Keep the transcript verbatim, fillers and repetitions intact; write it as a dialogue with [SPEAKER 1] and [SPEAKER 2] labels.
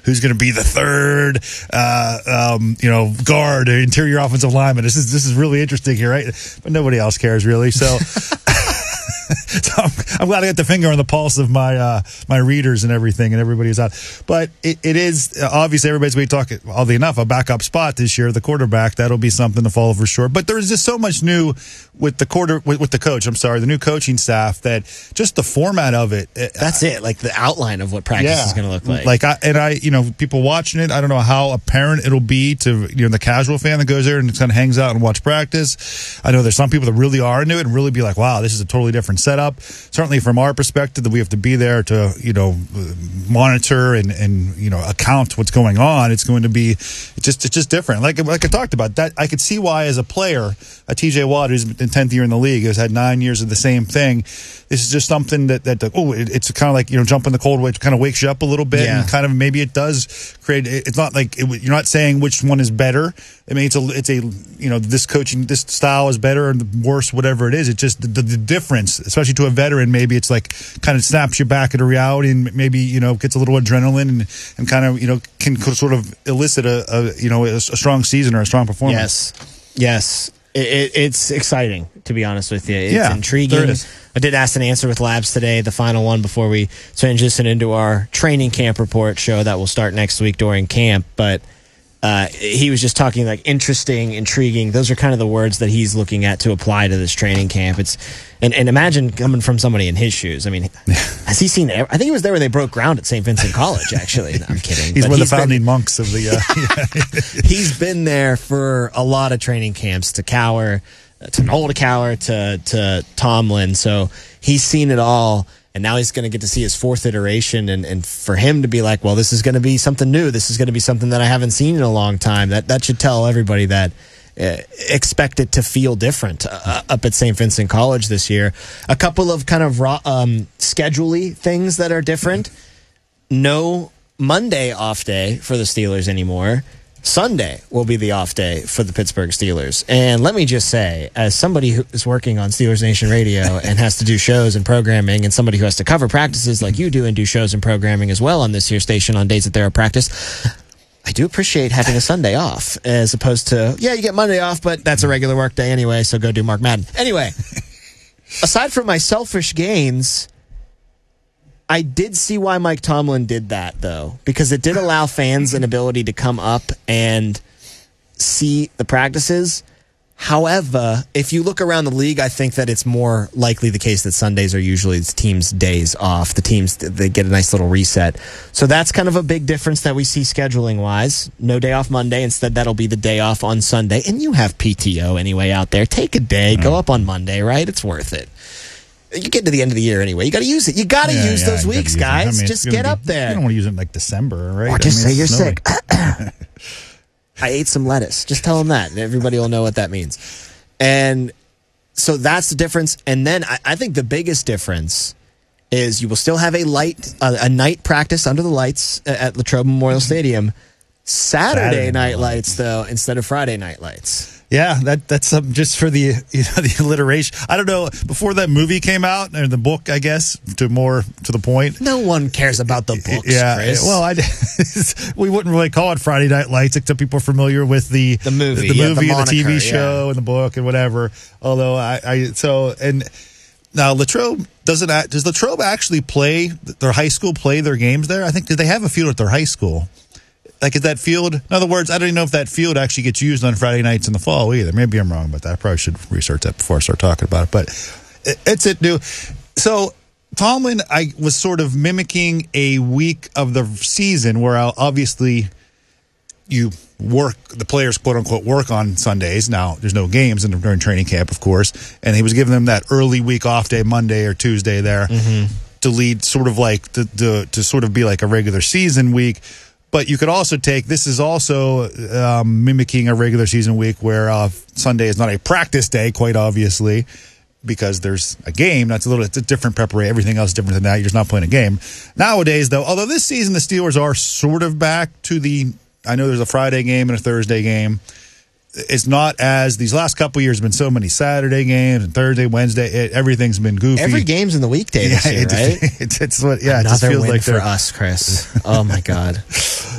[SPEAKER 1] who's going to be the third, uh, um, you know, guard, interior offensive lineman. This is this is really interesting here, right? But nobody else cares really. So. So I'm, I'm glad I got the finger on the pulse of my uh, my readers and everything, and everybody's out. But it, it is obviously everybody's going to be talking, oddly enough, a backup spot this year, the quarterback. That'll be something to follow for sure. But there's just so much new with the quarter with, with the coach. I'm sorry, the new coaching staff. That just the format of it.
[SPEAKER 2] That's it. Like the outline of what practice
[SPEAKER 1] yeah,
[SPEAKER 2] is going to look like.
[SPEAKER 1] Like I, and I, you know, people watching it. I don't know how apparent it'll be to you know the casual fan that goes there and kind of hangs out and watch practice. I know there's some people that really are into it and really be like, wow, this is a totally different setup. Certainly from our perspective that we have to be there to, you know, monitor and, and you know, account what's going on. It's going to be it's just it's just different. Like like I talked about, that I could see why as a player, a T J Watt who's in tenth year in the league, has had nine years of the same thing. This is just something that, that oh, it, it's kind of like, you know, jumping the cold, which kind of wakes you up a little bit
[SPEAKER 2] yeah.
[SPEAKER 1] and kind of maybe it does create, it's not like, it, you're not saying which one is better. I mean, it's a, it's a, you know, this coaching, this style is better and worse, whatever it is. It's just the, the, the difference, especially to a veteran, maybe it's like kind of snaps you back into reality and maybe, you know, gets a little adrenaline and, and kind of, you know, can sort of elicit a, a you know, a, a strong season or a strong performance.
[SPEAKER 2] Yes. Yes. It, it, it's exciting, to be honest with you. It's
[SPEAKER 1] yeah,
[SPEAKER 2] intriguing.
[SPEAKER 1] There it is.
[SPEAKER 2] I did Ask and Answer with Labs today, the final one before we transition into our training camp report show that will start next week during camp. But uh, he was just talking like interesting, intriguing. Those are kind of the words that he's looking at to apply to this training camp. It's and, and imagine coming from somebody in his shoes. I mean, has he seen? I think he was there when they broke ground at Saint Vincent College. Actually, no, I'm kidding.
[SPEAKER 1] He's
[SPEAKER 2] But
[SPEAKER 1] one of
[SPEAKER 2] he's
[SPEAKER 1] the founding
[SPEAKER 2] been,
[SPEAKER 1] monks of the. Uh,
[SPEAKER 2] he's been there for a lot of training camps. To Cowher, to Noel to Cowher, to to Tomlin. So he's seen it all. And now he's going to get to see his fourth iteration, and, and for him to be like, well, this is going to be something new. This is going to be something that I haven't seen in a long time. That that should tell everybody that uh, expect it to feel different uh, up at Saint Vincent College this year. A couple of kind of raw, um, schedule-y things that are different. No Monday off day for the Steelers anymore. Sunday will be the off day for the Pittsburgh Steelers. And let me just say, as somebody who is working on Steelers Nation Radio and has to do shows and programming, and somebody who has to cover practices like you do and do shows and programming as well on this here station on days that there are practice, I do appreciate having a Sunday off as opposed to, yeah, you get Monday off, but that's a regular work day anyway, so go do Mark Madden. Anyway, aside from my selfish gains, I did see why Mike Tomlin did that, though, because it did allow fans an ability to come up and see the practices. However, if you look around the league, I think that it's more likely the case that Sundays are usually the team's days off. The teams, they get a nice little reset. So that's kind of a big difference that we see scheduling-wise. No day off Monday. Instead, that'll be the day off on Sunday. And you have P T O anyway out there. Take a day. Go up on Monday, right? It's worth it. You get to the end of the I You got to use it. You got to
[SPEAKER 1] yeah,
[SPEAKER 2] use
[SPEAKER 1] yeah,
[SPEAKER 2] those weeks, guys. I mean, just get
[SPEAKER 1] be,
[SPEAKER 2] up there.
[SPEAKER 1] You don't want to use it in like December, right?
[SPEAKER 2] Or just
[SPEAKER 1] I mean,
[SPEAKER 2] say you're
[SPEAKER 1] snowing.
[SPEAKER 2] sick. I ate some lettuce. Just tell them that, and everybody will know what that means. And so that's the difference. And then I, I think the biggest difference is you will still have a light, uh, a night practice under the lights at Latrobe Memorial Stadium. Saturday,
[SPEAKER 1] Saturday
[SPEAKER 2] night lights, though, instead of Friday night lights.
[SPEAKER 1] Yeah, that that's um, just for the you know, the alliteration. I don't know. Before that movie came out, or the book, I guess, to more to the point.
[SPEAKER 2] No one cares about the books,
[SPEAKER 1] yeah,
[SPEAKER 2] Chris.
[SPEAKER 1] well, I, we wouldn't really call it Friday Night Lights, except people are familiar with the
[SPEAKER 2] the movie,
[SPEAKER 1] the,
[SPEAKER 2] yeah,
[SPEAKER 1] movie,
[SPEAKER 2] the,
[SPEAKER 1] and the T V
[SPEAKER 2] moniker,
[SPEAKER 1] show,
[SPEAKER 2] yeah.
[SPEAKER 1] and the book, and whatever. Although I, I so and now Latrobe doesn't act, does Latrobe actually play their high school play their games there? I think did they have a field at their high school? Like, is that field, in other words, I don't even know if that field actually gets used on Friday nights in the fall either. Maybe I'm wrong about that. I probably should research that before I start talking about it. But it, it's it new. So, Tomlin, I was sort of mimicking a week of the season where I'll, obviously you work, the players, quote unquote, work on Sundays. Now, there's no games in, during training camp, of course. And he was giving them that early week off day, Monday or Tuesday there, mm-hmm. to lead sort of like, to, to, to sort of be like a regular season week. But you could also take, this is also um, mimicking a regular season week where uh, Sunday is not a practice day, quite obviously, because there's a game. That's a little, it's a different preparation. Everything else is different than that. You're just not playing a game. Nowadays, though, although this season the Steelers are sort of back to the, I know there's a Friday game and a Thursday game. It's not as, these last couple of years have been so many Saturday games and Thursday, Wednesday. It, everything's been goofy.
[SPEAKER 2] Every game's in the weekday this
[SPEAKER 1] yeah,
[SPEAKER 2] year,
[SPEAKER 1] it,
[SPEAKER 2] right?
[SPEAKER 1] It's, it's what, yeah,
[SPEAKER 2] Another
[SPEAKER 1] it just feels
[SPEAKER 2] win
[SPEAKER 1] like
[SPEAKER 2] for us, Chris. Oh, my God.